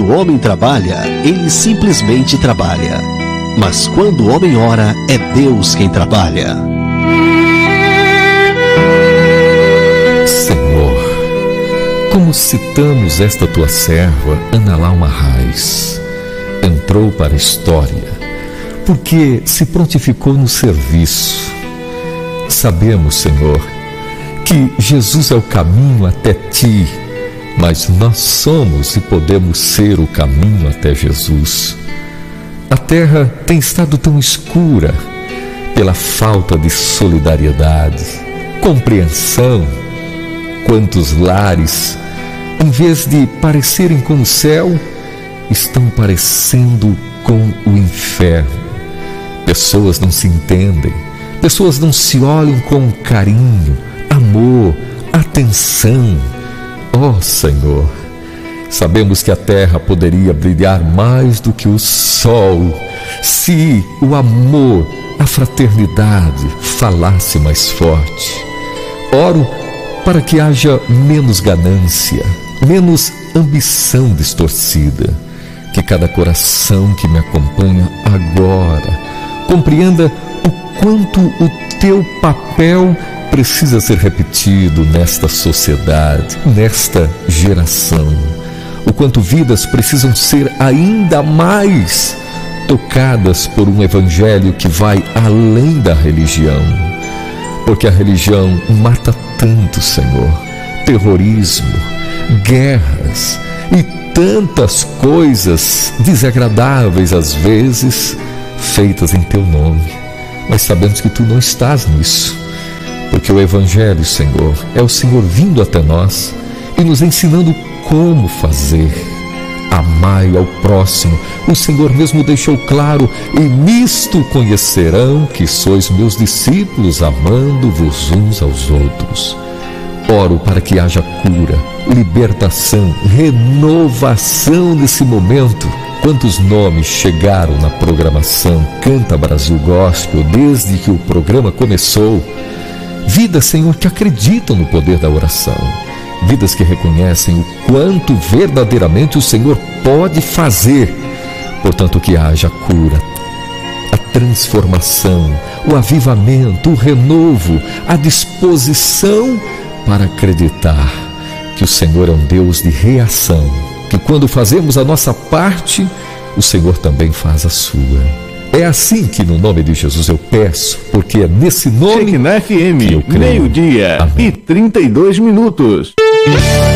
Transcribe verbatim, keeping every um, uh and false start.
o homem trabalha, ele simplesmente trabalha. Mas quando o homem ora, é Deus quem trabalha. Senhor, como citamos esta tua serva, Ana Laura Reis, entrou para a história, porque se prontificou no serviço. Sabemos, Senhor, que Jesus é o caminho até ti, mas nós somos e podemos ser o caminho até Jesus. A terra tem estado tão escura pela falta de solidariedade, compreensão. Quantos lares, em vez de parecerem com o céu, estão parecendo com o inferno. Pessoas não se entendem, pessoas não se olham com carinho, amor, atenção. Ó Senhor, sabemos que a terra poderia brilhar mais do que o sol se o amor, a fraternidade falasse mais forte. Oro para que haja menos ganância, menos ambição distorcida, que cada coração que me acompanha agora compreenda o quanto o teu papel precisa ser repetido nesta sociedade, nesta geração. O quanto vidas precisam ser ainda mais tocadas por um evangelho que vai além da religião. Porque a religião mata tanto, Senhor. Terrorismo, guerras e tantas coisas desagradáveis às vezes, feitas em teu nome. Mas sabemos que tu não estás nisso. Porque o Evangelho, Senhor, é o Senhor vindo até nós e nos ensinando como fazer. Amai ao próximo. O Senhor mesmo deixou claro: e nisto conhecerão que sois meus discípulos, amando-vos uns aos outros. Oro para que haja cura, libertação, renovação nesse momento. Quantos nomes chegaram na programação Canta Brasil Gospel desde que o programa começou? Vidas, Senhor, que acreditam no poder da oração. Vidas que reconhecem o quanto verdadeiramente o Senhor pode fazer. Portanto, que haja a cura, a transformação, o avivamento, o renovo, a disposição para acreditar que o Senhor é um Deus de reação, que quando fazemos a nossa parte, o Senhor também faz a sua. É assim que no nome de Jesus eu peço, porque é nesse nome Shekinah F M, que eu creio. meio-dia e trinta e dois minutos.